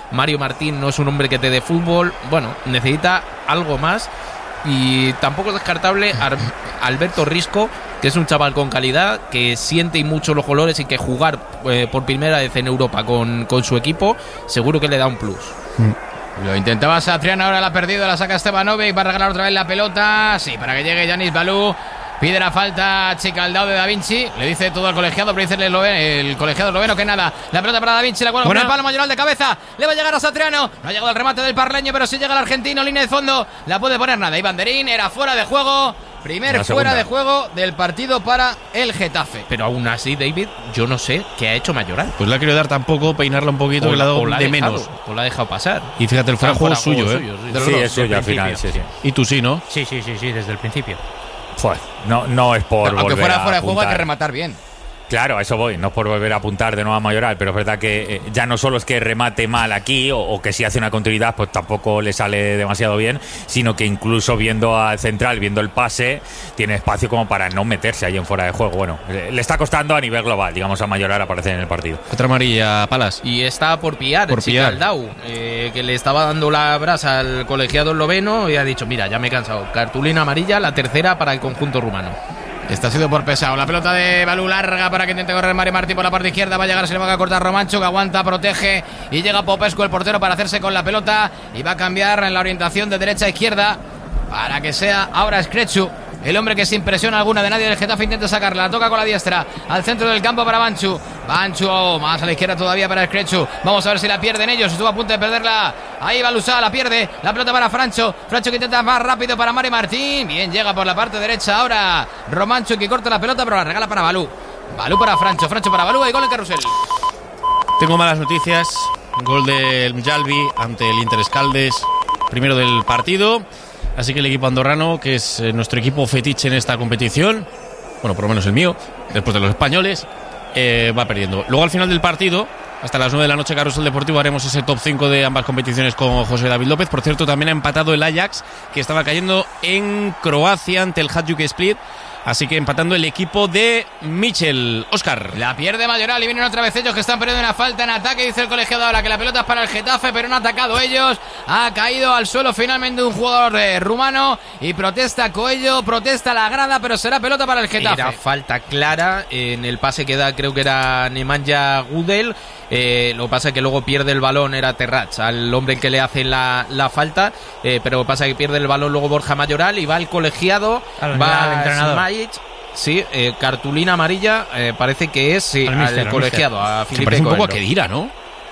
Mario Martín no es un hombre que te dé fútbol. Bueno, necesita algo más. Y tampoco es descartable Alberto Risco, que es un chaval con calidad, que siente mucho los colores y que jugar por primera vez en Europa con su equipo seguro que le da un plus. Lo intentaba Satriano, ahora la ha perdido, la saca Stevanovic, va a regalar otra vez la pelota, sí, para que llegue Yanis Balú. Pide la falta Chicaldao de Da Vinci. Le dice todo al colegiado, pero dice el colegiado esloveno que nada. La pelota para Da Vinci, la cuelga con el palo Mayoral de cabeza. Le va a llegar a Satriano. No ha llegado el remate del parleño, pero sí llega el argentino. Línea de fondo. La puede poner nada. Iván Derín era fuera de juego. Primer fuera de juego del partido para el Getafe. Pero aún así, David, yo no sé qué ha hecho Mayoral. Pues le ha querido dar tampoco, peinarla un poquito, que le ha dado de menos. O la ha dejado pasar. Y fíjate, el fuera de juego es suyo, Sí, es suyo al final. Sí. Y tú sí, ¿no? Sí, desde el principio. Pues no es por aunque volver fuera de juego, hay apuntar. que rematar bien. Claro, a eso voy, no es por volver a apuntar de nuevo a Mayoral, pero es verdad que ya no solo es que remate mal aquí o que si hace una continuidad pues tampoco le sale demasiado bien, sino que incluso viendo al central, viendo el pase, tiene espacio como para no meterse ahí en fuera de juego. Bueno, le está costando a nivel global, digamos, a Mayoral aparecer en el partido. Otra amarilla, Palas. Y está por pillar Chicaldao, que le estaba dando la brasa al colegiado esloveno y ha dicho, mira, ya me he cansado. Cartulina amarilla, la tercera para el conjunto rumano. Esta ha sido por pesado. La pelota de Balú larga para que intente correr Mario Martín por la parte izquierda. Va a llegar, se le va a cortar Romancho, que aguanta, protege. Y llega Popescu, el portero, para hacerse con la pelota. Y va a cambiar en la orientación de derecha a izquierda para que sea ahora Skretsu, el hombre que sin presión alguna de nadie del Getafe intenta sacarla. La toca con la diestra al centro del campo para Banchu. Más a la izquierda todavía para Skretsu. Vamos a ver si la pierden ellos. Estuvo a punto de perderla. Ahí va Lusá, la pierde. La pelota para Francho que intenta más rápido para Mario Martín. Bien, llega por la parte derecha ahora Romancho, que corta la pelota, pero la regala para Balú. Balú para Francho para Balú. Hay gol en Carrusel. Tengo malas noticias. Gol del Mjalbi ante el Inter Escaldes, primero del partido. Así que el equipo andorrano, que es nuestro equipo fetiche en esta competición, bueno, por lo menos el mío, después de los españoles, va perdiendo. Luego al final del partido, hasta las 9 de la noche, Carrusel Deportivo, haremos ese top 5 de ambas competiciones con José David López. Por cierto, también ha empatado el Ajax, que estaba cayendo en Croacia ante el Hajduk Split. Así que empatando el equipo de Michel. Óscar. La pierde Mayoral y vienen otra vez ellos, que están perdiendo una falta en ataque. Dice el colegiado ahora que la pelota es para el Getafe, pero no han atacado ellos. Ha caído al suelo finalmente un jugador rumano y protesta Coello, protesta la grada, pero será pelota para el Getafe. Era falta clara en el pase que da, creo que era Nemanja Gudel. Lo que pasa es que luego pierde el balón, era Terrats, al hombre que le hace la falta, pero lo que pasa es que pierde el balón luego Borja Mayoral y va el colegiado, va al entrenador. Smajic. Sí, cartulina amarilla, parece que es al colegiado, a Filipe parece un Coelho. poco a Kedira, ¿no?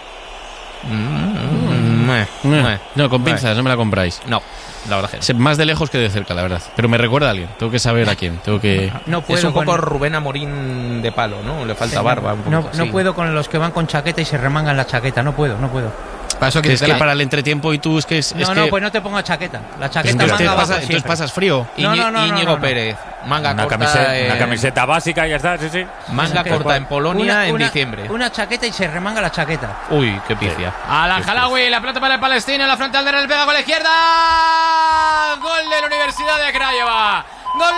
No, con pinzas, no me la compráis. No, la verdad que no. Más de lejos que de cerca, la verdad. Pero me recuerda a alguien, tengo que saber a quién. No puedo es un poco con... Rubén Amorín de palo, ¿no? Le falta barba. No puedo con los que van con chaqueta y se remangan la chaqueta, no puedo. Para eso es que para el entretiempo y tú es que... Pues no te pongas chaqueta. La chaqueta entonces, manga abajo entonces pasas frío. Íñigo Pérez, manga una corta. Una camiseta básica y ya está, sí. Manga corta en Polonia en diciembre. Una chaqueta y se remanga la chaqueta. Uy, qué pifia. Al-Halawi, la pelota para el palestino, en la frontal de el pega con la izquierda. Gol de la Universidad de Craiova. Gol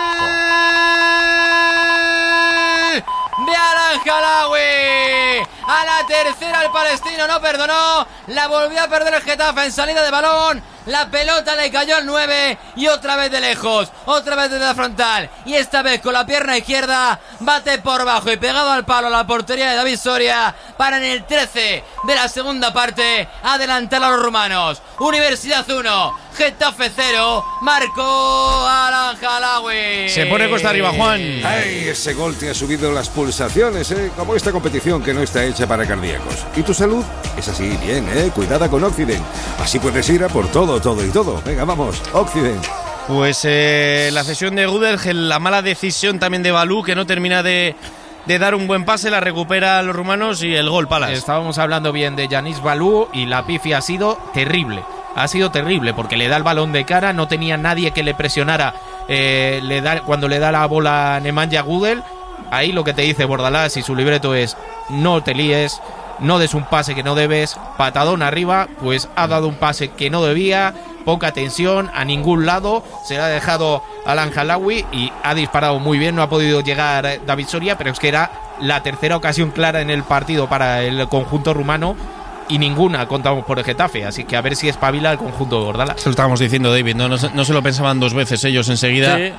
de Al-Halawi. A la tercera el palestino no perdonó. La volvió a perder el Getafe en salida de balón. La pelota le cayó al 9 y otra vez de lejos, otra vez desde la frontal. Y esta vez con la pierna izquierda bate por bajo y pegado al palo a la portería de David Soria para en el 13 de la segunda parte adelantar a los rumanos. Universidad 1, Getafe 0, marcó Al-Halawi. Se pone costa arriba, Juan. Ay, ese gol te ha subido las pulsaciones, como esta competición que no está hecha para cardíacos. ¿Y tu salud? Es así, bien, cuidada con Occident. Así puedes ir a por todo. Venga, vamos, Occident. Pues la cesión de Gudel, la mala decisión también de Balú, que no termina de dar un buen pase, la recupera a los rumanos y el gol, Palas. Estábamos hablando bien de Yanis Balú y la pifia ha sido terrible. Ha sido terrible porque le da el balón de cara, no tenía nadie que le presionara. Cuando le da la bola a Nemanja Gudel, ahí lo que te dice Bordalás y su libreto es: no te líes, no des un pase que no debes, patadón arriba. Pues ha dado un pase que no debía, poca tensión a ningún lado, se le ha dejado al Al-Halawi y ha disparado muy bien. No ha podido llegar David Soria, pero es que era la tercera ocasión clara en el partido para el conjunto rumano y ninguna contamos por el Getafe, así que a ver si espabila el conjunto de Bordalas. Eso lo estábamos diciendo, David, no se lo pensaban dos veces ellos enseguida. Sí.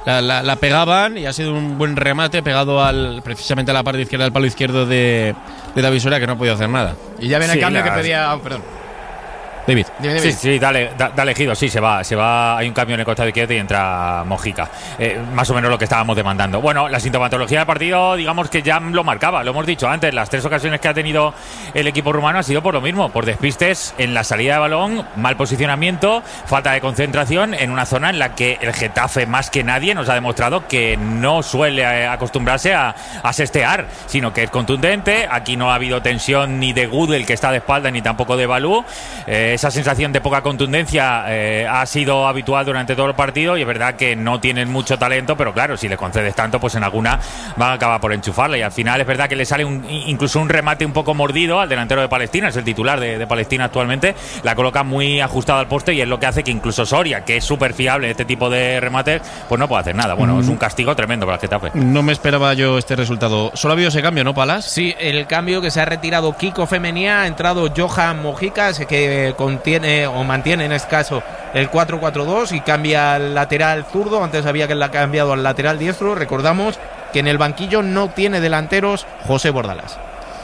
La pegaban y ha sido un buen remate pegado precisamente a la parte izquierda del palo izquierdo de David Soria, que no ha podido hacer nada. Y ya viene Sí, el cambio que las- pedía. Perdón. David. Dime. Sí, dale Ejido, sí, se va. Hay un cambio en el costado izquierdo y entra Mojica. Más o menos lo que estábamos demandando. Bueno, la sintomatología del partido, digamos que ya lo marcaba, lo hemos dicho antes. Las 3 ocasiones que ha tenido el equipo rumano ha sido por lo mismo, por despistes en la salida de balón, mal posicionamiento, falta de concentración en una zona en la que el Getafe, más que nadie, nos ha demostrado que no suele acostumbrarse a sestear, sino que es contundente. Aquí no ha habido tensión ni de Gudel, que está de espalda, ni tampoco de Balú. Esa sensación de poca contundencia ha sido habitual durante todo el partido, y es verdad que no tienen mucho talento, pero claro, si le concedes tanto, pues en alguna van a acabar por enchufarla, y al final es verdad que le sale incluso un remate un poco mordido al delantero de Palestina, es el titular de Palestina actualmente, la coloca muy ajustada al poste, y es lo que hace que incluso Soria, que es súper fiable en este tipo de remates, pues no puede hacer nada. Bueno, es un castigo tremendo para el Getafe. No me esperaba yo este resultado. Solo ha habido ese cambio, ¿no, Palas? Sí, el cambio que se ha retirado Kiko Femenía, ha entrado Johan Mojica, ese que contiene o mantiene en este caso el 4-4-2 y cambia al lateral zurdo. Antes había que la ha cambiado al lateral diestro. Recordamos que en el banquillo no tiene delanteros José Bordalas.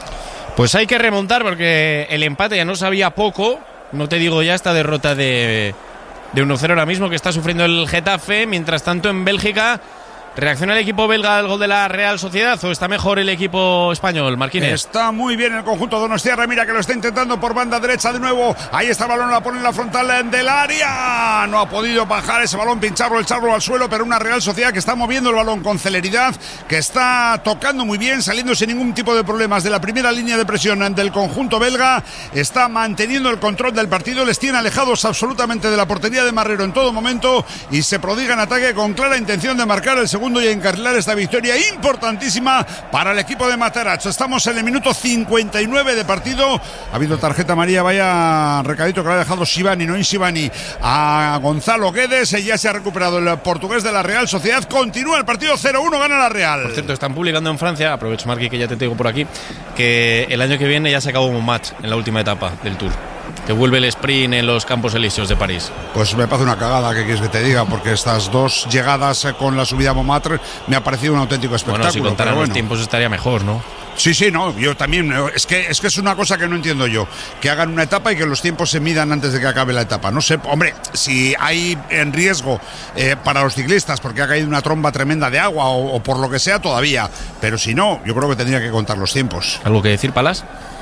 Pues hay que remontar porque el empate ya no sabía poco. No te digo ya esta derrota de 1-0 ahora mismo que está sufriendo el Getafe. Mientras tanto, en Bélgica, ¿reacciona el equipo belga al gol de la Real Sociedad o está mejor el equipo español, Marquínez? Está muy bien el conjunto donostiarra, mira que lo está intentando por banda derecha de nuevo. Ahí está el balón, la pone en la frontal del área. No ha podido bajar ese balón, echarlo al suelo, pero una Real Sociedad que está moviendo el balón con celeridad, que está tocando muy bien, saliendo sin ningún tipo de problemas de la primera línea de presión del conjunto belga. Está manteniendo el control del partido, les tiene alejados absolutamente de la portería de Marrero en todo momento y se prodiga en ataque con clara intención de marcar el segundo y encarrilar esta victoria importantísima para el equipo de Matarazzo. Estamos en el minuto 59 de partido. Ha habido tarjeta amarilla, vaya recadito que le ha dejado Sivani, no Sivani, a Gonzalo Guedes. Ya se ha recuperado el portugués de la Real Sociedad. Continúa el partido, 0-1, gana la Real. Por cierto, están publicando en Francia, aprovecho, Marqui, que ya te tengo por aquí, que el año que viene ya se acabó un match en la última etapa del Tour, que vuelve el sprint en los Campos Elíseos de París. Pues me parece una cagada, ¿qué quieres que te diga? Porque estas dos llegadas con la subida a Montmartre me ha parecido un auténtico espectáculo. Bueno, si contaran los tiempos estaría mejor, ¿no? Sí, no, yo también. Es que es una cosa que no entiendo yo. Que hagan una etapa y que los tiempos se midan antes de que acabe la etapa. No sé, hombre, si hay en riesgo para los ciclistas porque ha caído una tromba tremenda de agua o por lo que sea, todavía. Pero si no, yo creo que tendría que contar los tiempos. ¿Algo que decir, Palas?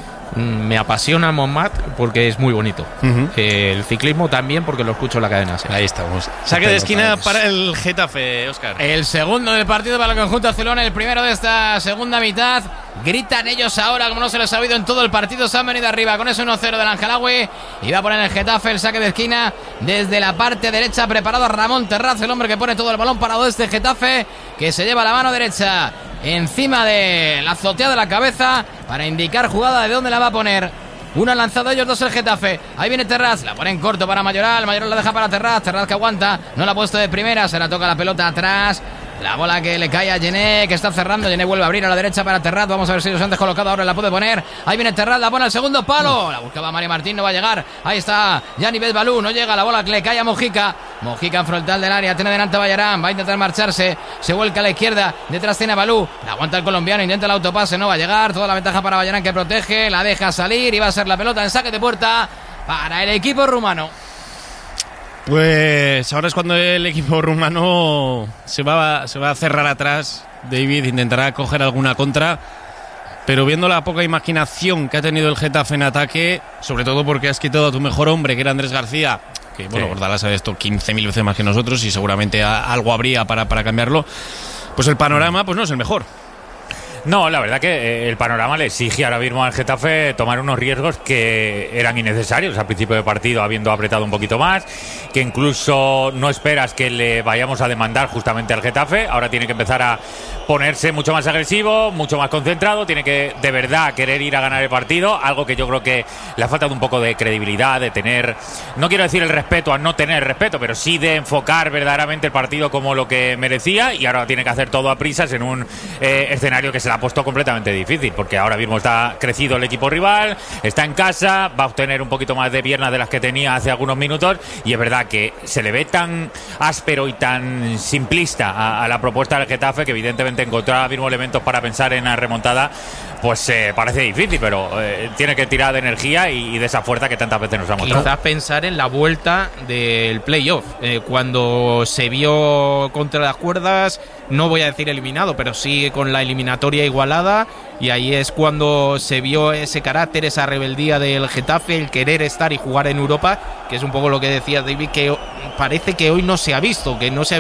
Me apasiona Montmartre porque es muy bonito. El ciclismo también porque lo escucho en la cadena. Ahí estamos. Saque de esquina para el Getafe, Óscar. El segundo del partido para el conjunto azulón, el primero de esta segunda mitad. Gritan ellos ahora, como no se les ha oído en todo el partido. Se han venido arriba con ese 1-0 del Angelawi. Y va a poner el Getafe el saque de esquina desde la parte derecha. Preparado Ramón Terraz, el hombre que pone todo el balón parado de este Getafe, que se lleva la mano derecha encima de la azotea de la cabeza para indicar jugada de dónde la va a poner. Uno han lanzado ellos, dos el Getafe. Ahí viene Terraz, la pone en corto para Mayoral. Mayoral la deja para Terraz que aguanta, no la ha puesto de primera, se la toca la pelota atrás. La bola que le cae a Gené, que está cerrando. Gené vuelve a abrir a la derecha para Terraz. Vamos a ver si los han descolocado. Ahora la puede poner. Ahí viene Terraz, la pone al segundo palo. La buscaba Mari Martín, no va a llegar. Ahí está Gianni Balú, no llega. La bola que le cae a Mojica. Mojica en frontal del área. Tiene delante a Bayarán. Va a intentar marcharse. Se vuelca a la izquierda. Detrás tiene a Balú. La aguanta el colombiano. Intenta el autopase. No va a llegar. Toda la ventaja para Bayarán, que protege. La deja salir. Y va a ser la pelota en saque de puerta para el equipo rumano. Pues ahora es cuando el equipo rumano se va a cerrar atrás. David intentará coger alguna contra, pero viendo la poca imaginación que ha tenido el Getafe en ataque, sobre todo porque has quitado a tu mejor hombre, que era Andrés García, que bueno, Bordalás sabe esto 15.000 veces más que nosotros y seguramente algo habría para cambiarlo, pues el panorama pues no es el mejor. No, la verdad que el panorama le exige ahora mismo al Getafe tomar unos riesgos que eran innecesarios al principio de partido, habiendo apretado un poquito más, que incluso no esperas que le vayamos a demandar justamente al Getafe. Ahora tiene que empezar a ponerse mucho más agresivo, mucho más concentrado, tiene que de verdad querer ir a ganar el partido, algo que yo creo que le ha faltado un poco de credibilidad, de tener, no quiero decir el respeto a no tener respeto, pero sí de enfocar verdaderamente el partido como lo que merecía, y ahora tiene que hacer todo a prisas en un escenario que se la ha puesto completamente difícil, porque ahora mismo está crecido el equipo rival, está en casa, va a obtener un poquito más de piernas de las que tenía hace algunos minutos, y es verdad que se le ve tan áspero y tan simplista a la propuesta del Getafe, que evidentemente encontrar ahora mismo elementos para pensar en la remontada pues parece difícil, pero tiene que tirar de energía y de esa fuerza que tantas veces nos ha mostrado. Quizás pensar en la vuelta del playoff, cuando se vio contra las cuerdas, no voy a decir eliminado, pero sí con la eliminatoria igualada, y ahí es cuando se vio ese carácter, esa rebeldía del Getafe, el querer estar y jugar en Europa, que es un poco lo que decía David, que parece que hoy no se ha visto,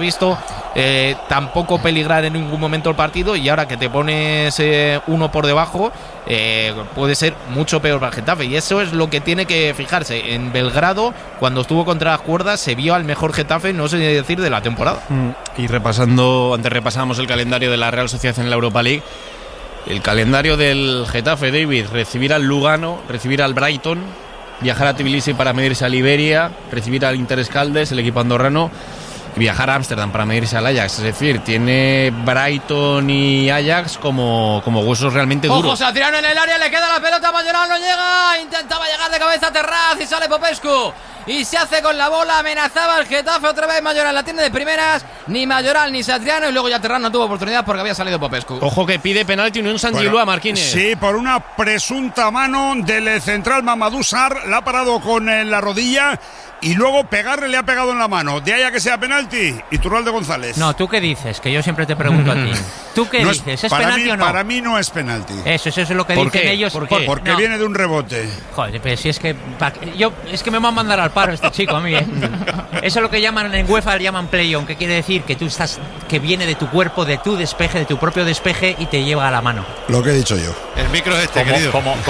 tampoco peligrar en ningún momento el partido, y ahora que te pones uno por debajo, puede ser mucho peor para el Getafe, y eso es lo que tiene que fijarse. En Belgrado, cuando estuvo contra las cuerdas, se vio al mejor Getafe, no sé decir, de la temporada. Y antes repasábamos el calendario de la Real Sociedad en la Europa League. El calendario del Getafe, David: recibir al Lugano, recibir al Brighton, viajar a Tbilisi para medirse al Iberia, recibir al Interescaldes, el equipo andorrano, y viajar a Ámsterdam para medirse al Ajax. Es decir, tiene Brighton y Ajax como huesos realmente duros. Ojo, Satriano en el área, le queda la pelota, Mayoral no llega, intentaba llegar de cabeza a Terraz y sale Popescu. Y se hace con la bola, amenazaba el Getafe otra vez. Mayoral la tiene de primeras, ni Mayoral ni Satriano, y luego ya Terraz no tuvo oportunidad porque había salido Popescu. Ojo que pide penalti Unión San Gilua, Marquines. Sí, por una presunta mano del central Mamadou Sarr, la ha parado con la rodilla y luego pegarle le ha pegado en la mano. De ahí a que sea penalti, Iturralde González. No, ¿tú qué dices? Que yo siempre te pregunto a ti. ¿Tú qué dices? ¿Es penalti o no? Para mí no es penalti. Eso es lo que dicen ellos. ¿Por qué? Porque viene de un rebote. Joder, pero si es que es que me va a mandar al paro este chico a mí, ¿eh? Eso es lo que llaman en UEFA, llaman play-on, que quiere decir que tú que viene de tu cuerpo, de tu despeje, de tu propio despeje, y te lleva a la mano. Lo que he dicho yo. El micro querido.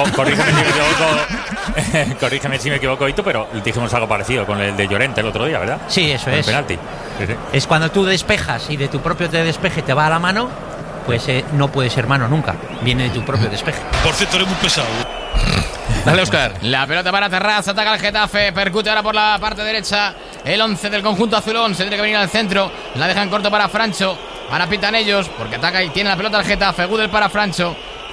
Corrígeme si me equivoco, Ito, pero dijimos algo parecido con el de Llorente el otro día, ¿verdad? Sí, eso es. El penalti. Sí. Es cuando tú despejas y de tu propio despeje te va a la mano, pues no puede ser mano nunca. Viene de tu propio despeje. Por cierto, eres muy pesado. Dale, Óscar. La pelota para Terraz, ataca el Getafe, percute ahora por la parte derecha el 11 del conjunto azulón, se tiene que venir al centro, la dejan corto para Francho, ahora pitan ellos, porque ataca y tiene la pelota el Getafe. Gudel para Francho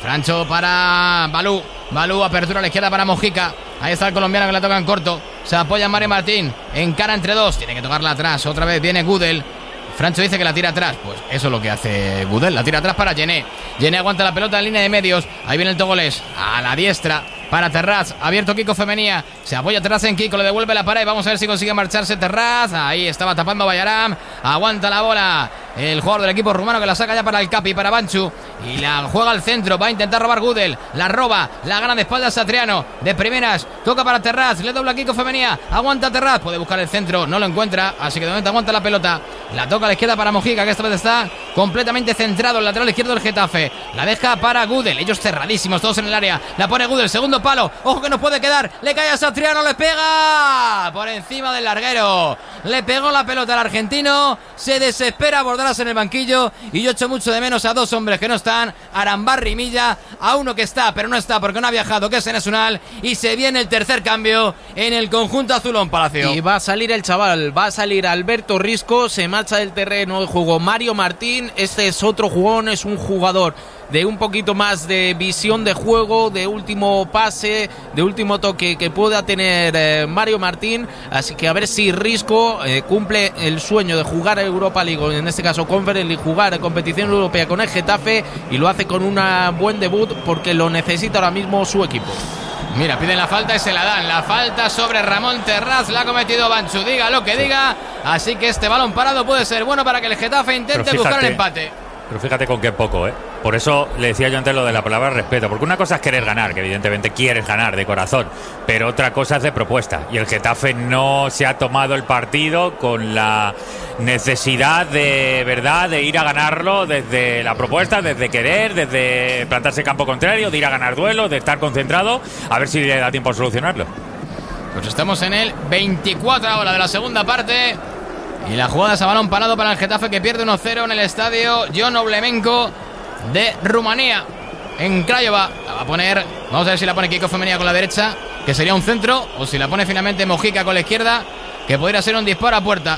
para Balú, apertura a la izquierda para Mojica, ahí está el colombiano que la toca en corto, se apoya Mario Martín, encara entre dos, tiene que tocarla atrás, otra vez viene Gudel. Francho dice que la tira atrás, pues eso es lo que hace Gudel, la tira atrás para Gené. Gené aguanta la pelota en línea de medios, ahí viene el togolés, a la diestra para Terraz, abierto Kiko Femenía, se apoya Terraz en Kiko, le devuelve la pared, vamos a ver si consigue marcharse Terraz, ahí estaba tapando Bayaram, aguanta la bola el jugador del equipo rumano, que la saca ya para el Capi, para Banchu, y la juega al centro, va a intentar robar Gudel, la roba, la gana de espaldas Satriano, de primeras, toca para Terraz, le dobla Kiko Femenía, aguanta Terraz, puede buscar el centro, no lo encuentra, así que de momento aguanta la pelota, la toca a la izquierda para Mojica, que esta vez está completamente centrado, el lateral izquierdo del Getafe, la deja para Gudel, ellos cerradísimos, todos en el área, la pone Gudel, segundo palo, ojo que no puede quedar, le cae a Satriano, le pega por encima del larguero, le pegó la pelota al argentino, se desespera Bordalas en el banquillo, y yo echo mucho de menos a dos hombres que no están, Arambarri y Milla, a uno que está pero no está porque no ha viajado, que es Enes Unal, y se viene el tercer cambio en el conjunto azulón, Palacio. Y va a salir el chaval, va a salir Alberto Risco, se marcha del terreno de juego Mario Martín, este es otro jugón, es un jugador de un poquito más de visión de juego, de último pase, de último toque que pueda tener Mario Martín, así que a ver si Risco cumple el sueño de jugar a Europa League, en este caso Conference League, jugar en competición europea con el Getafe, y lo hace con un buen debut porque lo necesita ahora mismo su equipo. Mira, piden la falta y se la dan. La falta sobre Ramón Terraz, la ha cometido Banchu, diga lo que diga. Así que este balón parado puede ser bueno para que el Getafe intente buscar el empate. Pero fíjate con qué poco, ¿eh? Por eso le decía yo antes lo de la palabra respeto, porque una cosa es querer ganar, que evidentemente quieres ganar de corazón, pero otra cosa es de propuesta, y el Getafe no se ha tomado el partido con la necesidad de verdad de ir a ganarlo desde la propuesta, desde querer, desde plantarse campo contrario, de ir a ganar duelos, de estar concentrado, a ver si le da tiempo a solucionarlo. Pues estamos en el 24 ahora de la segunda parte, y la jugada es a balón parado para el Getafe, que pierde 1-0 en el estadio John Oblemenko de Rumanía, en Craiova. La va a poner, vamos a ver si la pone Kiko Femenía con la derecha, que sería un centro, o si la pone finalmente Mojica con la izquierda, que podría ser un disparo a puerta.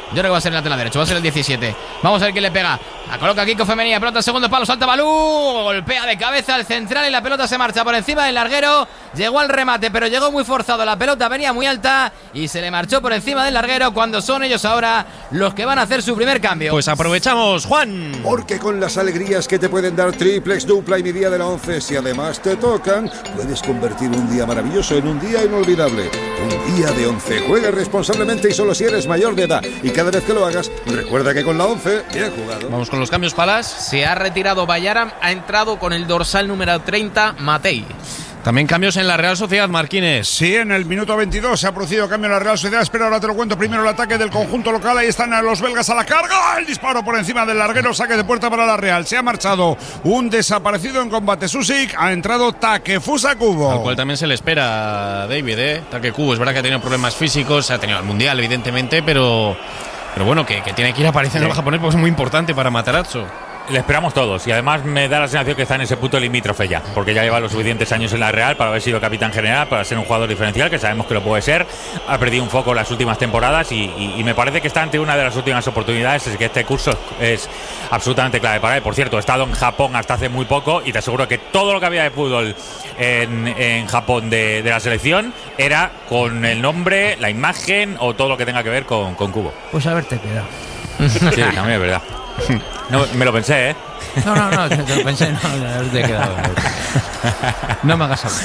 Yo creo que va a ser el lateral derecho, va a ser el 17. Vamos a ver quién le pega. La coloca Kiko Femenía, pelota segundo palo, salta Balú, golpea de cabeza al central y la pelota se marcha por encima del larguero. Llegó al remate, pero llegó muy forzado. La pelota venía muy alta y se le marchó por encima del larguero, cuando son ellos ahora los que van a hacer su primer cambio. Pues aprovechamos, Juan. Porque con las alegrías que te pueden dar triplex, dupla y mi día de la 11, si además te tocan, puedes convertir un día maravilloso en un día inolvidable. Un día de 11. Juega responsablemente y solo si eres mayor de edad. Y cada vez que lo hagas, recuerda que con la 11, bien jugado. Vamos con los cambios, Palas. Se ha retirado Bayaram, ha entrado con el dorsal número 30, Matei. También cambios en la Real Sociedad, Marquines. Sí, en el minuto 22 se ha producido cambio en la Real Sociedad. Espera, ahora te lo cuento. Primero el ataque del conjunto local. Ahí están los belgas a la carga. El disparo por encima del larguero. Saque de puerta para la Real. Se ha marchado un desaparecido en combate. Susik. Ha entrado Takefusa Kubo. Al cual también se le espera, David, Take Kubo. Es verdad que ha tenido problemas físicos. Ha tenido el Mundial, evidentemente, pero bueno, que tiene que ir apareciendo el japonés porque es muy importante para Matarazzo. Le esperamos todos y además me da la sensación que está en ese punto limítrofe ya, porque ya lleva los suficientes años en la Real para haber sido capitán general, para ser un jugador diferencial, que sabemos que lo puede ser. Ha perdido un foco las últimas temporadas y me parece que está ante una de las últimas oportunidades. Es que este curso es absolutamente clave para él. Por cierto, he estado en Japón hasta hace muy poco y te aseguro que todo lo que había de fútbol en Japón de la selección era con el nombre, la imagen o todo lo que tenga que ver con Kubo. Pues haberte quedado. Sí, también es verdad. No, me lo pensé, No, te lo pensé, no te he quedado. No me hagas hablar.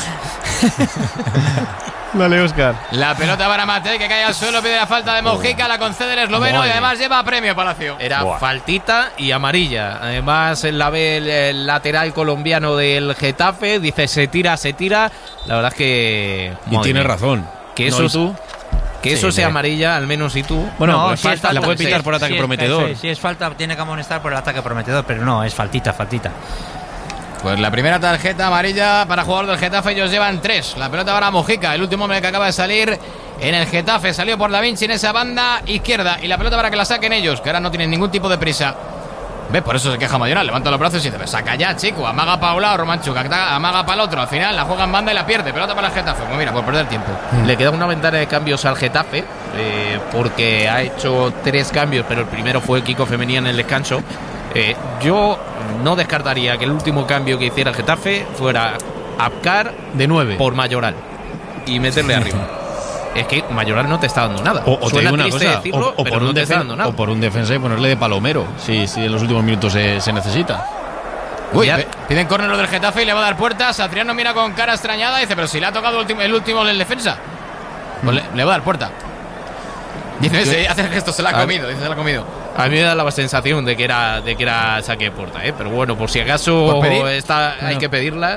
Dale, Óscar. La pelota para Matei, que cae al suelo, pide la falta de Mojica, la concede el esloveno y además lleva premio Palacio. Era faltita y amarilla. Además, la ve el lateral colombiano del Getafe. Dice, se tira. La verdad es que... Y tiene razón. Que eso... ¿No, y tú? Que eso sea amarilla, al menos y tú. Bueno, no, pues si falta, la puede pitar por ataque prometedor. Si es falta, tiene que amonestar por el ataque prometedor, pero no, es faltita. Pues la primera tarjeta amarilla para jugador del Getafe, ellos llevan 3. La pelota para Mojica, el último hombre que acaba de salir en el Getafe. Salió por Da Vinci en esa banda izquierda y la pelota para que la saquen ellos, que ahora no tienen ningún tipo de prisa. ¿Ves? Por eso se queja Mayoral, levanta los brazos y dice, saca ya, chico, amaga para un lado, Romanchuk, amaga para el otro, al final la juega en banda y la pierde, pelota para el Getafe, pues mira, por perder tiempo. Le queda una ventana de cambios al Getafe, porque ha hecho 3 cambios, pero el primero fue Kiko Femenía en el descanso. Yo no descartaría que el último cambio que hiciera el Getafe fuera Abkar de 9 por Mayoral y meterle arriba. Es que Mayoral no te está dando nada. O te digo una cosa, decirlo, o por, no te está dando nada. O por un defensa y ponerle de palomero, si en los últimos minutos se necesita. Uy, piden córner lo del Getafe y le va a dar puertas. Adriano mira con cara extrañada y dice, pero si le ha tocado el último del defensa, pues le va a dar puerta. Dice, hace el gesto, se la ha comido. A mí me da la sensación de que era saque de puerta, pero bueno, por si acaso hay que pedirlas.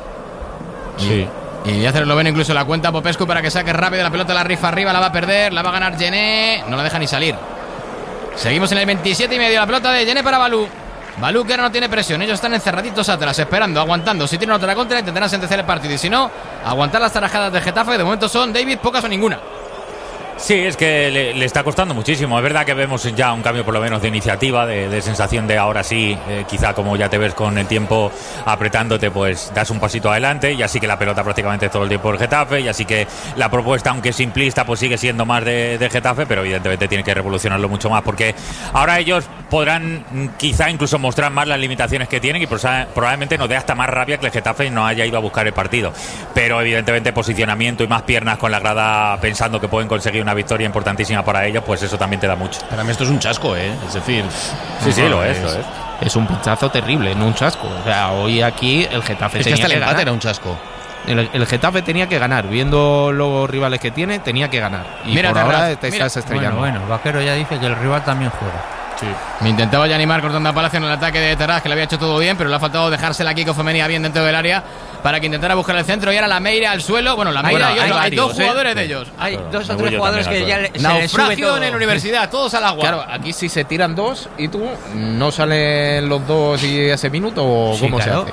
Sí. Y hace el noveno incluso la cuenta Popescu para que saque rápido la pelota, la rifa arriba, la va a perder, la va a ganar Gené, no la deja ni salir. Seguimos en el 27 y medio, la pelota de Gené para Balú. Balú que ahora no tiene presión, ellos están encerraditos atrás, esperando, aguantando. Si tienen otra contra intentarán sentenciar el partido y si no, aguantar las tarajadas del Getafe. De momento son, David, pocas o ninguna. Sí, es que le está costando muchísimo. Es verdad que vemos ya un cambio por lo menos de iniciativa, de sensación de ahora sí, quizá como ya te ves con el tiempo apretándote, pues das un pasito adelante y así que la pelota prácticamente todo el tiempo el Getafe y así que la propuesta, aunque simplista, pues sigue siendo más de Getafe, pero evidentemente tiene que revolucionarlo mucho más porque ahora ellos podrán quizá incluso mostrar más las limitaciones que tienen y probablemente nos dé hasta más rabia que el Getafe no haya ido a buscar el partido, pero evidentemente posicionamiento y más piernas con la grada pensando que pueden conseguir una victoria importantísima para ellos, pues eso también te da mucho. Para mí esto es un chasco, es decir, sí, lo es. Es un pinchazo terrible, no un chasco. O sea, hoy aquí el Getafe es que hasta el empate ganar. era un chasco. El Getafe tenía que ganar, viendo los rivales que tiene, tenía que ganar. Y mira, por ahora te estás estrellando. Bueno, el Vaquero ya dice que el rival también juega. Sí. Me intentaba ya animar cortando a Palacio en el ataque de Terraz, que le había hecho todo bien, pero le ha faltado dejársela a Kiko Femenía bien dentro del área para que intentara buscar el centro y ahora la Meira al suelo. Bueno, la Meira y otro, hay dos jugadores de ellos. Hay 2 o 3 jugadores que ya se naufragio en la universidad, todos al agua. Claro, aquí si se tiran 2 y tú, ¿no salen los 2 y ese minuto o sí, cómo claro. se hace?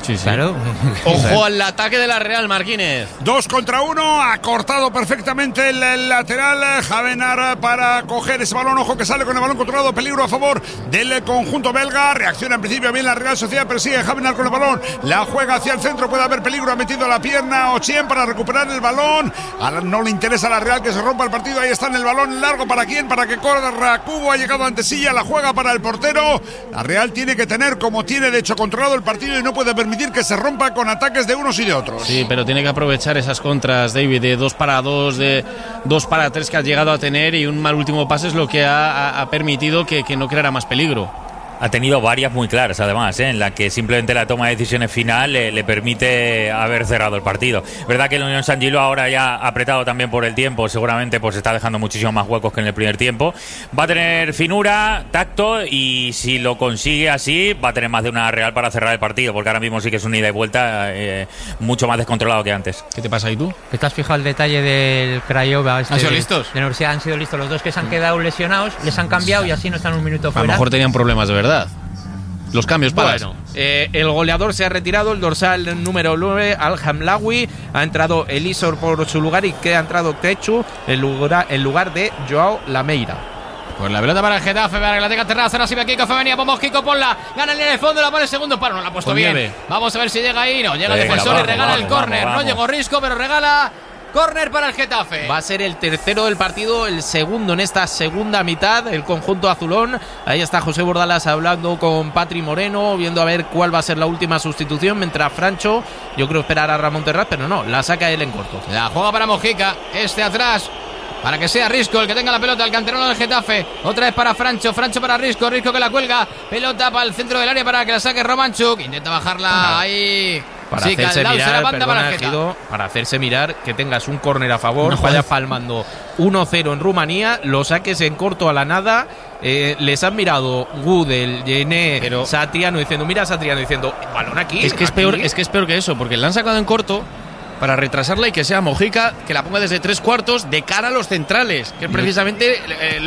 Sí, sí. Claro. Ojo al ataque de la Real, Marquínez. 2 contra 1, ha cortado perfectamente el lateral Javenar para coger ese balón. Ojo que sale con el balón controlado, peligro a favor del conjunto belga. Reacciona en principio bien la Real Sociedad, pero sigue Javenar con el balón. La juega hacia el centro, puede haber peligro. Ha metido la pierna Ochien para recuperar el balón. Ahora no le interesa a la Real que se rompa el partido. Ahí está en el balón largo. ¿Para quién? Para que corra Cubo. Ha llegado ante Silla, la juega para el portero. La Real tiene que tener, como tiene de hecho, controlado el partido y no puede permitir que se rompa con ataques de unos y de otros. Sí, pero tiene que aprovechar esas contras, David, de 2 para 2, de 2 para 3 que ha llegado a tener, y un mal último pase es lo que ha permitido que no creara más peligro. Ha tenido varias muy claras, además, en la que simplemente la toma de decisiones final le permite haber cerrado el partido. Verdad que el Unión San Gilo ahora ya apretado también por el tiempo, seguramente pues está dejando muchísimos más huecos que en el primer tiempo. Va a tener finura, tacto, y si lo consigue así, va a tener más de una Real para cerrar el partido, porque ahora mismo sí que es un ida y vuelta mucho más descontrolado que antes. ¿Qué te pasa ahí tú? ¿Te has fijado el detalle del Craiova? ¿Han sido listos? De la universidad han sido listos. Los dos que se han quedado lesionados les han cambiado y así no están un minuto A fuera. lo mejor tenían problemas de verdad. Los cambios para. Bueno, el goleador se ha retirado, el dorsal número 9, Al-Hamlawi. Ha entrado Elisor por su lugar y que ha entrado Techu en lugar de Joao Lameira. Pues la pelota para el Getafe, para que la tenga Terraz. Ahora sí ve Kiko Femenía, vamos Kiko, ponla. Gana en el fondo, la pone el segundo palo, no la ha puesto bien. 9. Vamos a ver si llega ahí. No, llega el Venga, defensor y vamos, regala el vamos, córner. vamos. No llegó Risco, pero regala córner para el Getafe. Va a ser el tercero del partido, el segundo en esta segunda mitad, el conjunto azulón. Ahí está José Bordalas hablando con Patri Moreno, viendo a ver cuál va a ser la última sustitución, mientras Francho, yo creo esperar a Ramón Terraz, pero no, la saca él en corto. La juega para Mojica, atrás, para que sea Risco el que tenga la pelota, el canterano del Getafe. Otra vez para Francho para Risco que la cuelga. Pelota para el centro del área para que la saque Romanchuk. Intenta bajarla ahí. Para Sí, hacerse Caldao, mirar, será banda para el perdona, Getafe. Gido, para hacerse mirar que tengas un córner a favor, No, vaya joder. palmando 1-0 en Rumanía, lo saques en corto a la nada. Les han mirado Gudel, Yené, Pero- Satriano diciendo, mira a Satriano diciendo, balón aquí. Es que es peor que eso, porque la han sacado en corto para retrasarla y que sea Mojica, que la ponga desde 3/4 de cara a los centrales, que es precisamente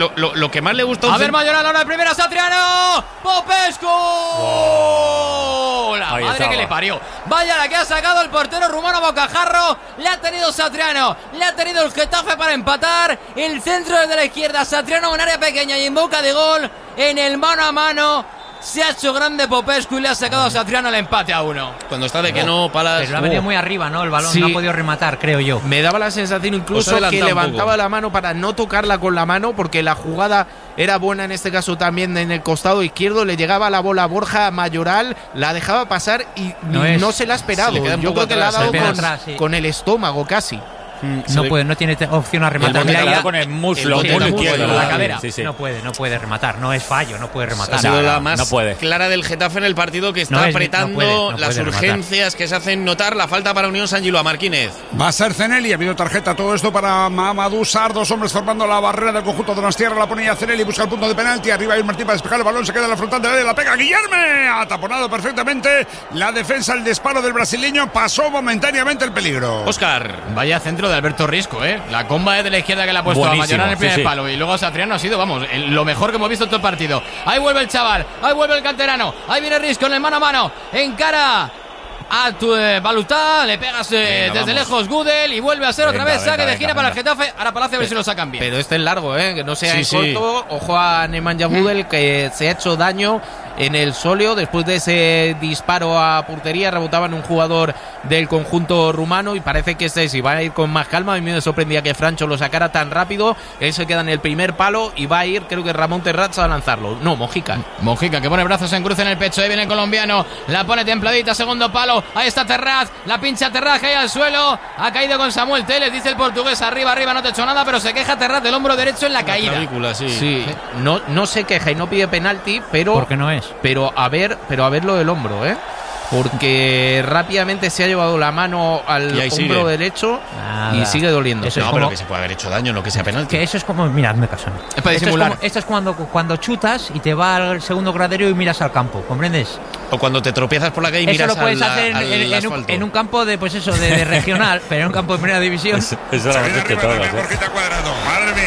lo que más le gusta A ver, Mayoral, ahora de primera, Satriano. ¡Popescu! La Ahí madre estaba. que le parió. Vaya la que ha sacado el portero rumano Bocajarro. Le ha tenido Satriano. Le ha tenido el Getafe para empatar. El centro desde la izquierda. Satriano en área pequeña y en boca de gol. En el mano a mano. Se ha hecho grande Popescu y le ha sacado a Satriano el empate a 1. Cuando está de que no, Palas. Pero ha venido muy arriba, ¿no? El balón Sí. no ha podido rematar, creo yo. Me daba la sensación Os incluso adelanta que un levantaba poco. la mano para no tocarla con la mano, porque la jugada era buena en este caso también en el costado izquierdo, le llegaba la bola a Borja Mayoral, la dejaba pasar y no se la ha esperado. Se le queda un Yo poco creo que la ha atrás, dado se le queda con, atrás, sí. con el estómago casi. No tiene opción a rematar. bote Mira, calado ya- con el muslo, Sí, muslo el izquierdo, muslo, la sí, cadera. sí, sí. No puede rematar, no es fallo, no puede Ha rematar. sido la no, más no puede. clara del Getafe en el partido, que está No apretando puede las rematar. urgencias que se hacen notar. La falta para Unión San Gilo a Marquínez. Va a ser Cenelli, ha habido tarjeta, todo esto para Mamadou Sarr, 2 hombres formando la barrera del conjunto de Donostierra, la ponía Cenelli, busca el punto de penalti, arriba hay Martín para despejar el balón, se queda en la frontal del área, la pega Guillerme, ha taponado perfectamente la defensa, el disparo del brasileño, pasó momentáneamente el peligro. Óscar. Vaya centro de Alberto Risco, La comba es de la izquierda que le ha puesto Buenísimo, a Mayoral en el primer sí, sí. palo. Y luego a Satriano ha sido, vamos, lo mejor que hemos visto en todo el partido. Ahí vuelve el chaval, ahí vuelve el canterano, ahí viene Risco en el mano a mano, encara a tu Balutá, le pegas desde vamos. lejos Gudel y vuelve a ser otra Venga, vez saque venga, de gira venga, para el venga. Getafe. Ahora Palacio a ver si lo sacan bien. Pero este es largo, que no sea Sí, en sí. corto. Ojo a Nemanja Gudel, que se ha hecho daño en el sóleo después de ese disparo a portería. Rebotaban un jugador del conjunto rumano y parece que si va a ir con más calma. A mí me sorprendía que Francho lo sacara tan rápido. Él se queda en el primer palo y va a ir, creo que Ramón Terraz, a lanzarlo. No, Mojica. Mojica que pone brazos en cruz en el pecho. Ahí viene el colombiano. La pone templadita, segundo palo. Ahí está Terraz. La pincha Terraz, cae al suelo. Ha caído con Samuel Teles, dice el portugués. Arriba, no te he hecho nada, pero se queja Terraz del hombro derecho en la caída. Clavícula, sí. Sí, no se queja y no pide penalti, pero Porque no es. Pero a ver lo del hombro, porque rápidamente se ha llevado la mano al Y ahí hombro sigue. derecho Nada. y sigue doliendo. Eso No, es pero como- que se puede haber hecho daño, no que sea penalti. Que eso es como, mira, hazme caso. Es para disimular. Esto es cuando chutas y te va al segundo gradero y miras al campo, ¿comprendes? O cuando te tropiezas por la calle y Eso miras lo puedes al- hacer al en asfalto. un campo de, pues eso, de regional, pero en un campo de primera división. Eso lo Se hemos viene hecho arriba todos, también Borjita Cuadrado, madre mía.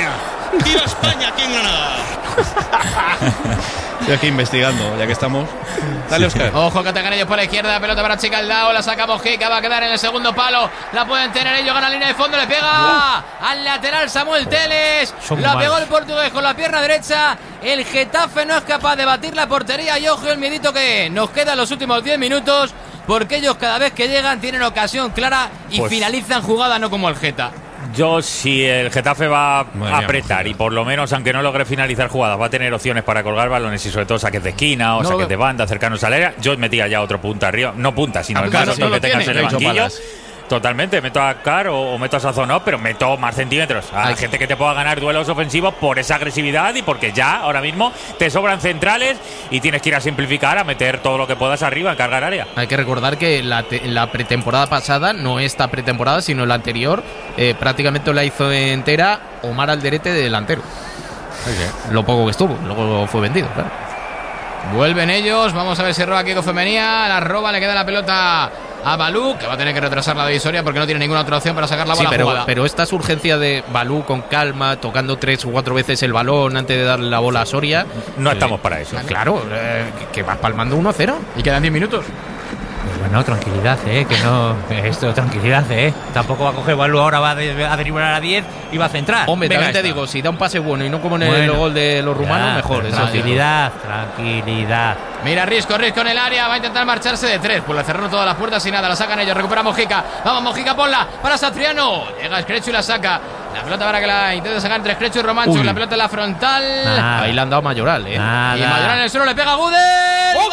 ¡Viva España aquí en Granada! Estoy aquí investigando, ya que estamos. Dale, Óscar. Ojo que atacan ellos por la izquierda, pelota para Chicaldao, la saca Mojica, va a quedar en el segundo palo, la pueden tener ellos, gana la línea de fondo, le pega al lateral Samuel Teles, la pegó el portugués con la pierna derecha, el Getafe no es capaz de batir la portería y ojo el miedito que nos queda en los últimos 10 minutos, porque ellos cada vez que llegan tienen ocasión clara y finalizan jugada, no como el Geta. Yo, si el Getafe va a apretar y por lo menos, aunque no logre finalizar jugadas, va a tener opciones para colgar balones y sobre todo saques de esquina o saques de banda cercanos al área, yo metía ya otro punta arriba. No punta, sino el caso que tengas en el banquillo. Totalmente, meto a Car o meto a Sazonov, pero meto más centímetros. Hay gente que te pueda ganar duelos ofensivos por esa agresividad y porque ya ahora mismo te sobran centrales y tienes que ir a simplificar, a meter todo lo que puedas arriba, a cargar área. Hay que recordar que la pretemporada pasada, no esta pretemporada, sino la anterior, prácticamente la hizo entera Omar Alderete de delantero. Lo poco que estuvo, luego fue vendido, claro. Vuelven ellos, vamos a ver si roba Kiko Femenía, la roba, le queda la pelota a Balú, que va a tener que retrasar la divisoria porque no tiene ninguna otra opción para sacar la bola jugada. Pero esta urgencia de Balú con calma, tocando 3 o 4 veces el balón antes de darle la bola a Soria. No estamos para eso. Claro, que vas palmando 1-0. Y quedan 10 minutos. Pues bueno, tranquilidad, que no. Esto, tranquilidad, Tampoco va a coger Balú ahora, va a driblar a 10 y va a centrar. Hombre, también te digo, si da un pase bueno y no como en el gol de los rumanos, mejor. Tranquilidad. Mira, Risco en el área, va a intentar marcharse de 3. Pues le cerraron todas las puertas y nada, la sacan ellos, recupera Mojica. Vamos, Mojica, ponla para Satriano. Llega Screchu y la saca. La pelota para que la intente sacar entre Screchu y Romancho. La pelota en la frontal. Ahí le han dado Mayoral, Y Mayoral en el suelo le pega a Gudel. ¡Gol!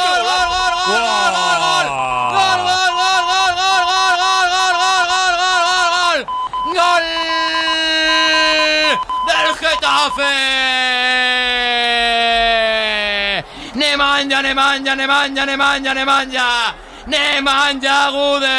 ¡Gol del Getafe! Nemanja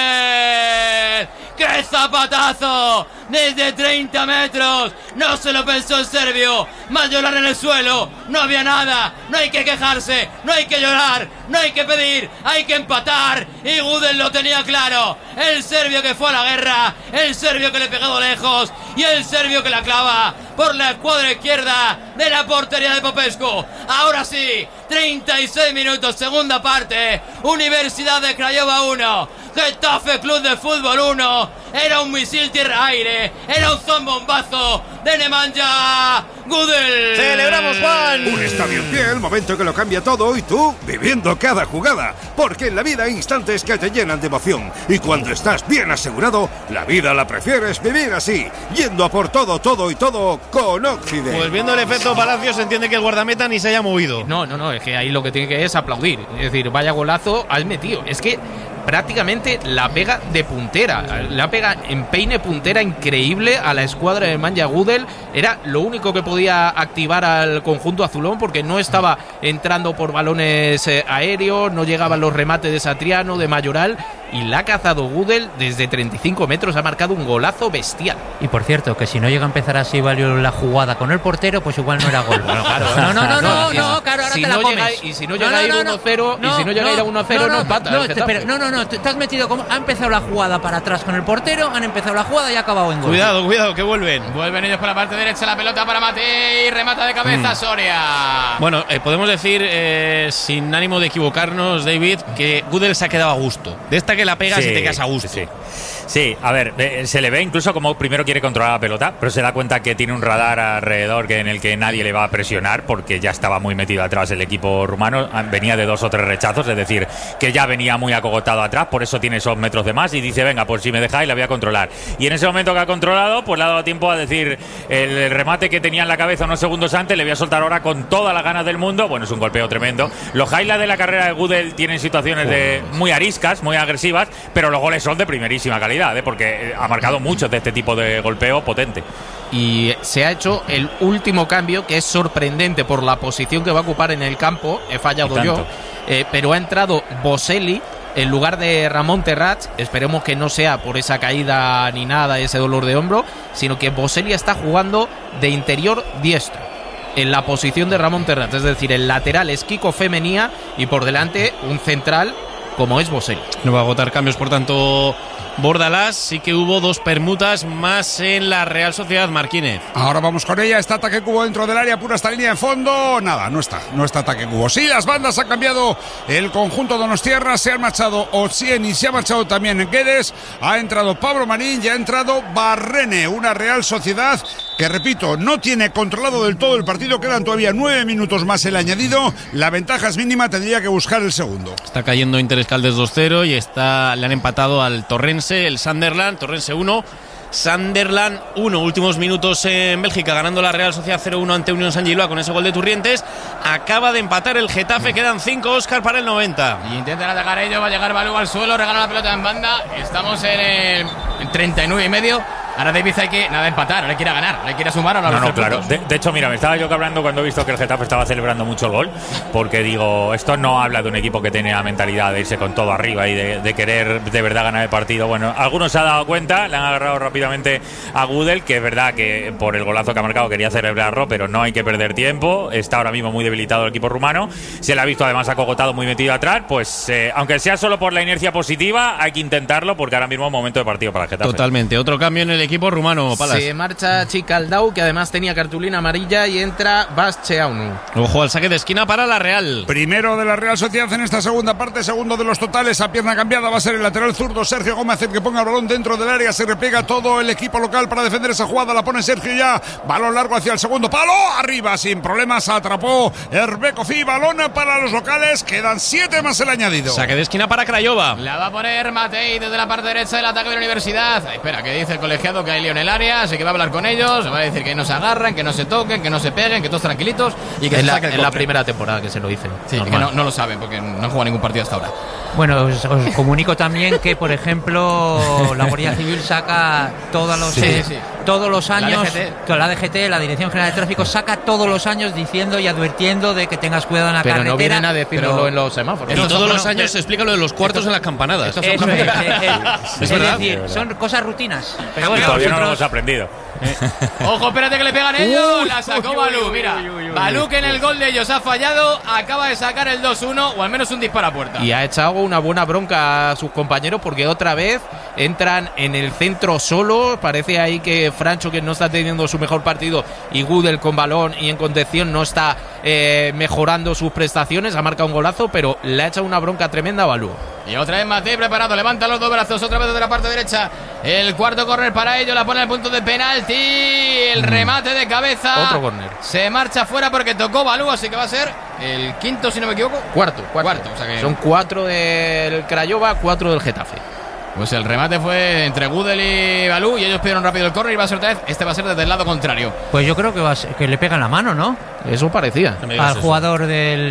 Gudel. ¡Qué zapatazo! Desde 30 metros. No se lo pensó el serbio. Mayoral en el suelo. No había nada. No hay que quejarse. No hay que llorar. No hay que pedir. Hay que empatar. Y Gudel lo tenía claro. El serbio que fue a la guerra. El serbio que le pegó lejos. Y el serbio que la clava por la escuadra izquierda de la portería de Popescu. Ahora sí. 36 minutos. Segunda parte. Universidad de Craiova 1. Getafe Club de Fútbol 1. Era un misil tierra-aire. Era un zambombazo de Nemanja Gudel. ¡Celebramos, Juan! Un estadio en pie, el momento que lo cambia todo y tú viviendo cada jugada. Porque en la vida hay instantes que te llenan de emoción. Y cuando estás bien asegurado, la vida la prefieres vivir así. Yendo a por todo y todo con Occident. Pues viendo el efecto Palacio se entiende que el guardameta ni se haya movido. No, es que ahí lo que tiene que es aplaudir. Es decir, vaya golazo has metido. Es que prácticamente la pega de puntera, la pega en peine puntera increíble a la escuadra de Nemanja Gudel. Era lo único que podía activar al conjunto azulón porque no estaba entrando por balones aéreos, no llegaban los remates de Satriano, de Mayoral, y la ha cazado Gudel desde 35 metros, ha marcado un golazo bestial. Y por cierto, que si no llega a empezar así la jugada con el portero, pues igual no era gol. Bueno, claro. No, claro, ahora si te la no comes. Y si no llega a ir 1-0, y si no llega a ir a 1-0, no empata. No, te has metido como. Ha empezado la jugada para atrás con el portero, han empezado la jugada y ha acabado en gol. Cuidado, que vuelven. Vuelven ellos por la parte derecha, la pelota para Matei, remata de cabeza Soria. Bueno, podemos decir, sin ánimo de equivocarnos, David, que Gudel se ha quedado a gusto. De esta que la pegas y te quedas a gusto. Sí, a ver, se le ve incluso como primero quiere controlar la pelota, pero se da cuenta que tiene un radar alrededor en el que nadie le va a presionar porque ya estaba muy metido atrás el equipo rumano, venía de 2 o 3 rechazos, es decir, que ya venía muy acogotado atrás, por eso tiene esos metros de más y dice, venga, pues si me dejáis la voy a controlar. Y en ese momento que ha controlado, pues le ha dado tiempo a decir, el remate que tenía en la cabeza unos segundos antes, le voy a soltar ahora con todas las ganas del mundo. Bueno, es un golpeo tremendo. Los highlights de la carrera de Gudel tienen situaciones muy ariscas, muy agresivas, pero los goles son de primerísima calidad, porque ha marcado muchos de este tipo de golpeo potente. Y se ha hecho el último cambio, que es sorprendente por la posición que va a ocupar en el campo. He fallado yo, pero ha entrado Boselli en lugar de Ramón Terrats. Esperemos que no sea por esa caída ni nada, ese dolor de hombro, sino que Boselli está jugando de interior diestro en la posición de Ramón Terrats, es decir, el lateral es Kiko Femenía y por delante un central como es Bosell. No va a agotar cambios, por tanto, Bordalás. Sí que hubo 2 permutas más en la Real Sociedad. Marquínez. Ahora vamos con ella. Está Ataque Cubo dentro del área, pura esta línea de fondo. Nada, no está Ataque Cubo. Sí, las bandas han cambiado el conjunto donostiarra. Se han marchado Ossien y se ha marchado también Guedes. Ha entrado Pablo Marín y ha entrado Barrene. Una Real Sociedad que, repito, no tiene controlado del todo el partido. Quedan todavía 9 minutos más el añadido. La ventaja es mínima, tendría que buscar el segundo. Está cayendo Interescaldes 2-0 y le han empatado al Torrense, el Sunderland. Torrense 1, Sunderland 1. Últimos minutos en Bélgica, ganando la Real Sociedad 0-1 ante Unión San Giloa con ese gol de Turrientes. Acaba de empatar el Getafe, quedan 5, Óscar, para el 90. Y intentan atacar ellos, va a llegar Balú al suelo, regala la pelota en banda. Estamos en el 39 y medio. Ahora David hay que empatar, ahora quiere ganar, ahora quiere sumar. No, claro. De hecho, mira, me estaba yo hablando cuando he visto que el Getafe estaba celebrando mucho el gol, porque digo, esto no habla de un equipo que tiene la mentalidad de irse con todo arriba y de querer de verdad ganar el partido. Bueno, algunos se han dado cuenta, le han agarrado rápidamente a Gudel, que es verdad que por el golazo que ha marcado quería celebrarlo, pero no hay que perder tiempo. Está ahora mismo muy debilitado el equipo rumano. Se le ha visto además acogotado, muy metido atrás. Pues aunque sea solo por la inercia positiva, hay que intentarlo, porque ahora mismo es momento de partido para el Getafe. Totalmente. Otro cambio en el equipo rumano, Palas. Se marcha Chicaldau, que además tenía cartulina amarilla, y entra Bascheaunu. Ojo al saque de esquina para la Real. Primero de la Real Sociedad en esta segunda parte, segundo de los totales. A pierna cambiada va a ser el lateral zurdo Sergio Gómez el que ponga el balón dentro del área. Se repliega todo el equipo local para defender esa jugada. La pone Sergio ya. Balón largo hacia el segundo palo. Arriba sin problemas. Atrapó Hervé Kofi. Balón para los locales. Quedan 7 más el añadido. Saque de esquina para Craiova. La va a poner Matei desde la parte derecha del ataque de la Universidad. Espera, que dice el colegiado que hay lío en el área, así que va a hablar con ellos, va a decir que no se agarran, que no se toquen, que no se peguen, que todos tranquilitos y que en la primera temporada que se lo dicen. Sí, que no lo saben porque no han jugado ningún partido hasta ahora. Bueno, os comunico también que, por ejemplo, la Guardia Civil saca todos los años, la DGT, la Dirección General de Tráfico, saca todos los años diciendo y advirtiendo de que tengas cuidado en la carretera. Pero no vienen a decirlo en los semáforos. Y todos los años se explica lo de los cuartos en las campanadas. Es decir, son cosas rutinas. Pero bueno, todavía no lo hemos aprendido. Ojo, espérate que le pegan ellos. La sacó Balú, mira. Balú, que en el gol de ellos ha fallado, acaba de sacar el 2-1, o al menos un disparo a puerta. Y ha echado una buena bronca a sus compañeros, porque otra vez entran en el centro solo. Parece ahí que Francho, que no está teniendo su mejor partido, y Gudel con balón y en contención no está mejorando sus prestaciones. Ha marcado un golazo, pero le ha echado una bronca tremenda a Balú. Y otra vez Matei preparado, levanta los dos brazos, otra vez desde la parte derecha. El cuarto córner para ello, la pone al punto de penalti. El remate de cabeza. Otro córner. Se marcha fuera porque tocó Balú, así que va a ser el quinto, si no me equivoco. Cuarto. O sea que... Son 4 del Craiova, 4 del Getafe. Pues el remate fue entre Gudel y Balú y ellos pidieron rápido el córner y va a ser otra vez. Este va a ser desde el lado contrario. Pues yo creo que le pegan la mano, ¿no? Eso parecía. Al jugador del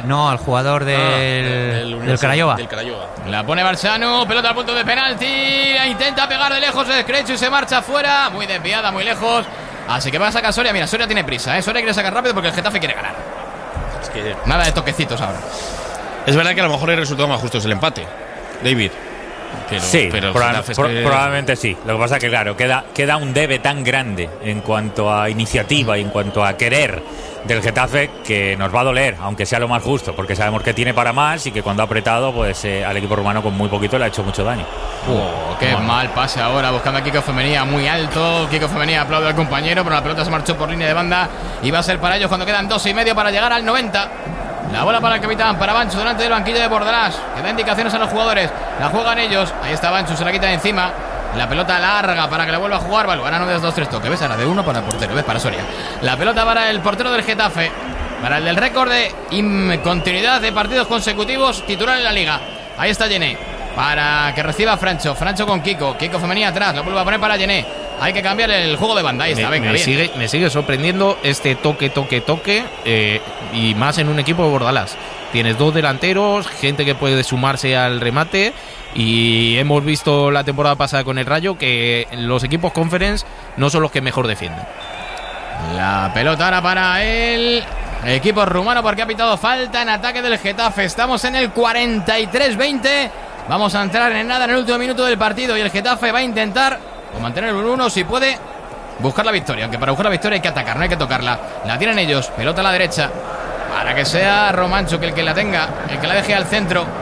Craiova. Del Craiova. La pone Balsano, pelota al punto de penalti. La intenta pegar de lejos, el Screcho y se marcha fuera. Muy desviada, muy lejos. Así que va a sacar Soria. Mira, Soria tiene prisa, ¿eh? Soria quiere sacar rápido porque el Getafe quiere ganar. Es que... Nada de toquecitos ahora. Es verdad que a lo mejor el resultado más justo es el empate, David. Pero probablemente sí. Lo que pasa es que, claro, queda un debe tan grande en cuanto a iniciativa y en cuanto a querer del Getafe, que nos va a doler, aunque sea lo más justo, porque sabemos que tiene para más y que cuando ha apretado, pues al equipo rumano con muy poquito le ha hecho mucho daño. Qué mal pase ahora, buscando a Kiko Femenía muy alto. Kiko Femenía aplaude al compañero, pero la pelota se marchó por línea de banda y va a ser para ellos cuando quedan 2,5 para llegar al 90. La bola para el capitán, para Banchu, delante del banquillo de Bordalás, que da indicaciones a los jugadores. La juegan ellos, ahí está Banchu, se la quita de encima. La pelota larga para que la vuelva a jugar. Vale, ahora no ves 2-3 toques, ¿ves? Ahora de uno para el portero, ¿ves? Para Soria. La pelota para el portero del Getafe, para el del récord de continuidad de partidos consecutivos, titular en la liga. Ahí está Yené, para que reciba Francho con Kiko Femenía atrás, lo vuelve a poner para Yené. Hay que cambiar el juego de banda. Ahí está, venga, me sigue sorprendiendo este toque y más en un equipo de Bordalás. Tienes 2 delanteros, gente que puede sumarse al remate, y hemos visto la temporada pasada con el Rayo que los equipos Conference no son los que mejor defienden. La pelota ahora para el equipo rumano porque ha pitado falta en ataque del Getafe. Estamos en el 43-20. Vamos a entrar en nada en el último minuto del partido y el Getafe va a intentar mantener el 1-1 si puede buscar la victoria, aunque para buscar la victoria hay que atacar, no hay que tocarla. La tienen ellos, pelota a la derecha para que sea Romancho que el que la tenga, el que la deje al centro.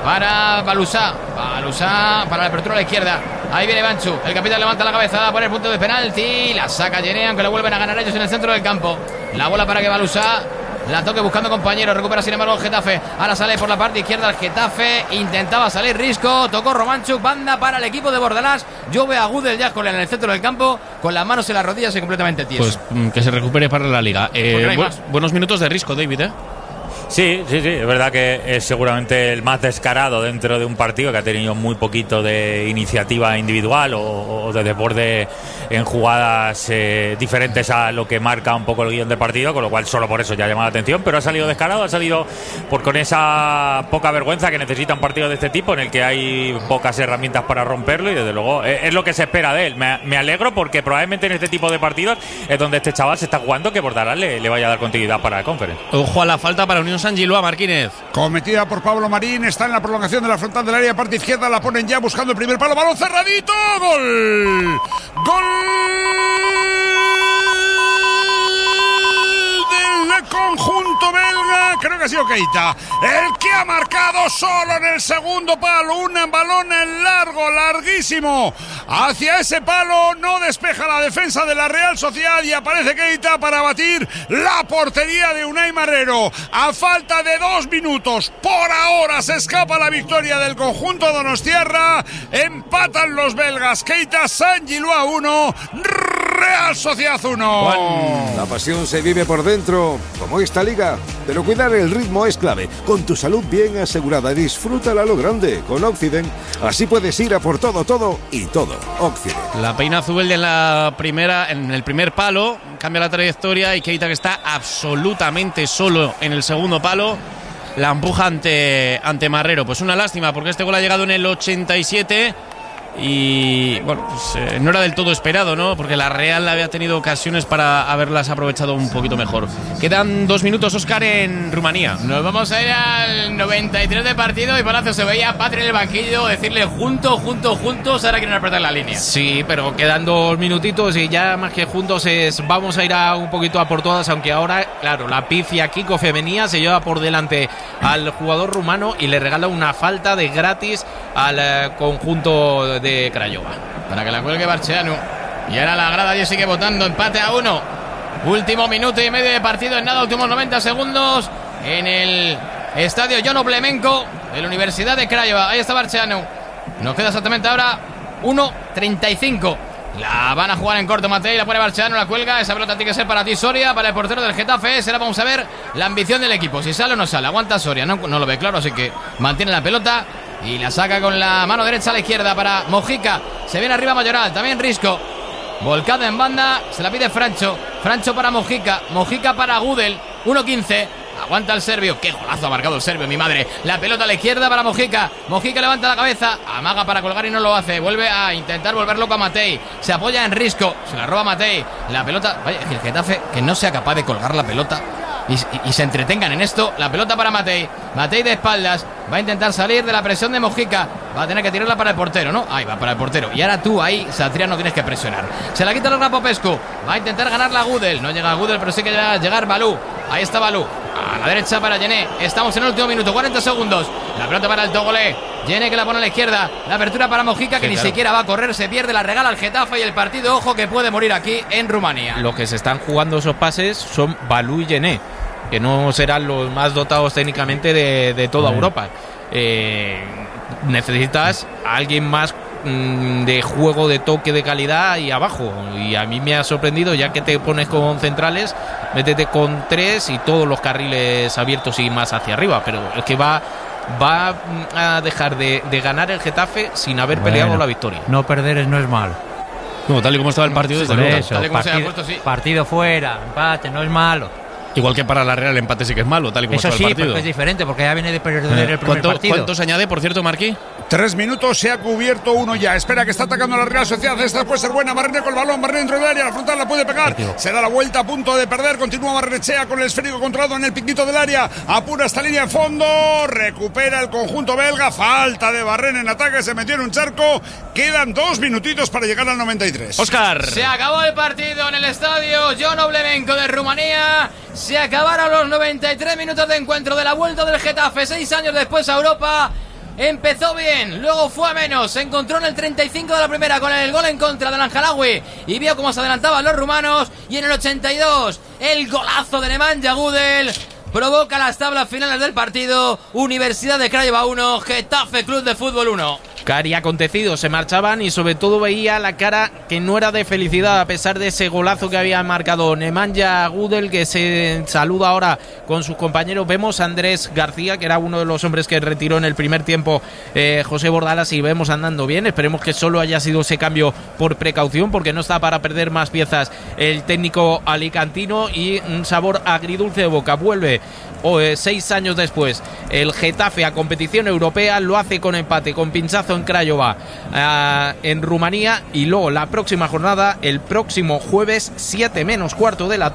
para Balusá para la apertura a la izquierda. Ahí viene Banchu, el capitán levanta la cabeza, va a poner punto de penalti, la saca Yené, aunque lo vuelven a ganar ellos en el centro del campo. La bola para que Balusá la toque buscando compañeros, recupera sin embargo el Getafe. Ahora sale por la parte izquierda el Getafe, intentaba salir Risco, tocó Romanchuk, banda para el equipo de Bordalás. Yo veo a Gudel ya en el centro del campo, con las manos en las rodillas y completamente tieso. Pues que se recupere para la Liga. Buenos minutos de Risco, David, ¿eh? Sí, es verdad que es seguramente el más descarado dentro de un partido que ha tenido muy poquito de iniciativa individual o de desborde en jugadas diferentes a lo que marca un poco el guión del partido, con lo cual solo por eso ya llama la atención, pero ha salido descarado, ha salido con esa poca vergüenza que necesita un partido de este tipo en el que hay pocas herramientas para romperlo, y desde luego es lo que se espera de él. Me alegro porque probablemente en este tipo de partidos es donde este chaval se está jugando que Bordalás le vaya a dar continuidad para el Conference. Ojo a la falta para Unión San Giloa, Marquínez. Cometida por Pablo Marín, está en la prolongación de la frontal del área, parte izquierda, la ponen ya buscando el primer palo, balón cerradito, gol del conjunto belga, creo que ha sido Keita, el que ha marcado solo en el segundo palo, un balón en largo, larguísimo, hacia ese palo, no despeja la defensa de la Real Sociedad y aparece Keita para batir la portería de Unai Marrero. A falta de 2 minutos, por ahora se escapa la victoria del conjunto donostiarra, empatan los belgas, Keita, San Giloa 1, Real Sociedad 1. La pasión se vive por dentro, como esta liga, pero cuidar el ritmo es clave. Con tu salud bien asegurada, disfrútala a lo grande con Occident. Así puedes ir a por todo y todo. Occident. La peina Zubeldia en el primer palo, cambia la trayectoria y Keita, que está absolutamente solo en el segundo palo, la empuja ante Marrero. Pues una lástima porque este gol ha llegado en el 87 y bueno, pues, no era del todo esperado, ¿no? Porque la Real había tenido ocasiones para haberlas aprovechado un poquito mejor. Quedan 2 minutos, Óscar, en Rumanía. Nos vamos a ir al 93 de partido y Palacio se veía a Patri en el banquillo decirle juntos, ahora quieren apretar la línea. Sí, pero quedan 2 minutitos y ya más que juntos vamos a ir un poquito a por todas, aunque ahora, claro, la pifia Kiko Femenía se lleva por delante al jugador rumano y le regala una falta de gratis al conjunto de Craiova. Para que la cuelgue Barceanu. Y ahora la grada ya sigue votando, empate a 1. Último minuto y medio de partido, en nada, últimos 90 segundos en el estadio Jon Oblemenko de la Universidad de Craiova. Ahí está Barceanu. Nos queda exactamente ahora 1:35. La van a jugar en corto Matei, la pone Barceanu, la cuelga. Esa pelota tiene que ser para ti, Soria, para el portero del Getafe. Será, vamos a ver, la ambición del equipo. Si sale o no sale, aguanta Soria, no lo ve claro, así que mantiene la pelota y la saca con la mano derecha a la izquierda para Mojica. Se viene arriba Mayoral, también Risco. Volcada en banda, se la pide Francho para Mojica para Gudel. 1:15. Aguanta el serbio. Qué golazo ha marcado el serbio, mi madre. La pelota a la izquierda para Mojica. Mojica levanta la cabeza, amaga para colgar y no lo hace. Vuelve a intentar volver loco a Matei. Se apoya en Risco, se la roba Matei. La pelota, vaya, el Getafe que no sea capaz de colgar la pelota y se entretengan en esto. La pelota para Matei. Matei de espaldas. Va a intentar salir de la presión de Mojica. Va a tener que tirarla para el portero, ¿no? Ahí va para el portero. Y ahora tú ahí, Satriano, tienes que presionar. Se la quita el Popescu. Va a intentar ganar la Gudel. No llega a Gudel, pero sí que llega a llegar Balú. Ahí está Balú. A la derecha para Yené. Estamos en el último minuto, 40 segundos. La pelota para el Togolé. Yené que la pone a la izquierda. La apertura para Mojica, que ni siquiera va a correr. Se pierde, la regala al Getafe y el partido, ojo, que puede morir aquí en Rumanía. Lo que se están jugando esos pases son Balú y Yené, que no serán los más dotados técnicamente de toda Europa. Necesitas a alguien más de juego, de toque, de calidad y abajo. Y a mí me ha sorprendido, ya que te pones con centrales, métete con 3 y todos los carriles abiertos y más hacia arriba. Pero es que va a dejar de ganar el Getafe sin haber peleado la victoria. No perder no es malo. No, tal y como estaba el partido, desde luego. Eso, partido fuera, empate, no es malo. Igual que para la Real el empate sí que es malo, tal y como eso está el partido. Porque es diferente, porque ya viene de perder el primer partido. ¿Cuánto se añade, por cierto, Marquí? 3 minutos, se ha cubierto 1 ya. Espera, que está atacando la Real Sociedad. Esta puede ser buena. Barrene con el balón, Barrene dentro del área. La frontal la puede pegar. Se da la vuelta, a punto de perder. Continúa Barrenechea con el esférico controlado en el piquito del área. Apura esta línea en fondo. Recupera el conjunto belga. Falta de Barrene en ataque. Se metió en un charco. Quedan 2 minutitos para llegar al 93. Óscar. Se acabó el partido en el estadio Jon Oblemenko de Rumanía. Se acabaron los 93 minutos de encuentro de la vuelta del Getafe 6 años después a Europa. empezó bien, luego fue a menos, se encontró en el 35 de la primera con el gol en contra del Al-Halawi y vio cómo se adelantaban los rumanos, y en el 82 el golazo de Nemanja Gudel provoca las tablas finales del partido. Universidad de Craiova 1, Getafe Club de Fútbol 1. Cari acontecidos, se marchaban y sobre todo veía la cara que no era de felicidad a pesar de ese golazo que había marcado Nemanja Gudel, que se saluda ahora con sus compañeros. Vemos a Andrés García, que era uno de los hombres que retiró en el primer tiempo José Bordalas, y vemos andando bien. Esperemos que solo haya sido ese cambio por precaución, porque no está para perder más piezas el técnico alicantino, y un sabor agridulce de boca. Vuelve 6 años después el Getafe a competición europea, lo hace con empate, con pinchazo en Craiova, en Rumanía, y luego la próxima jornada, el próximo jueves 7 menos cuarto de la